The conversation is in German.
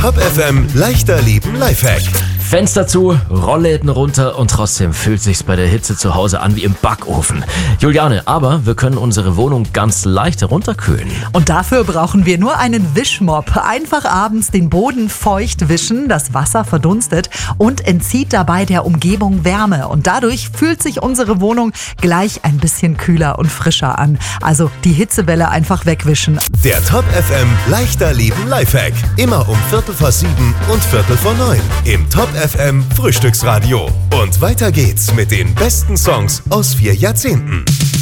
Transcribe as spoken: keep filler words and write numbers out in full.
Top F M leichter Leben Lifehack. Fenster zu, Rollläden runter und trotzdem fühlt sich's bei der Hitze zu Hause an wie im Backofen. Juliane, aber wir können unsere Wohnung ganz leicht herunterkühlen. Und dafür brauchen wir nur einen Wischmopp. Einfach abends den Boden feucht wischen, das Wasser verdunstet und entzieht dabei der Umgebung Wärme. Und dadurch fühlt sich unsere Wohnung gleich ein bisschen kühler und frischer an. Also die Hitzewelle einfach wegwischen. Der Top F M leichter Leben Lifehack. Immer um Viertel vor sieben und Viertel vor neun im Top F M Frühstücksradio. Und weiter geht's mit den besten Songs aus vier Jahrzehnten.